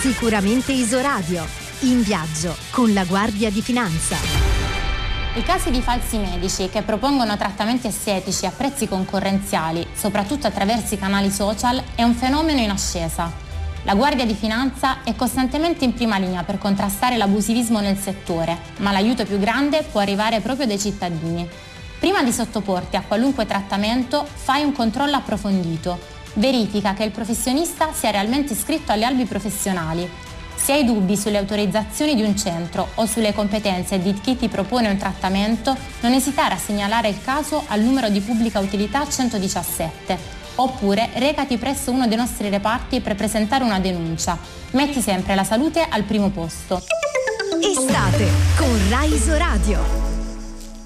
Sicuramente Isoradio. In viaggio con la Guardia di Finanza. I casi di falsi medici che propongono trattamenti estetici a prezzi concorrenziali, soprattutto attraverso i canali social, è un fenomeno in ascesa. La Guardia di Finanza è costantemente in prima linea per contrastare l'abusivismo nel settore, ma l'aiuto più grande può arrivare proprio dai cittadini. Prima di sottoporti a qualunque trattamento, fai un controllo approfondito. Verifica che il professionista sia realmente iscritto alle albi professionali. Se hai dubbi sulle autorizzazioni di un centro o sulle competenze di chi ti propone un trattamento, non esitare a segnalare il caso al numero di pubblica utilità 117, oppure recati presso uno dei nostri reparti per presentare una denuncia. Metti sempre la salute al primo posto. Estate con Rai Isoradio.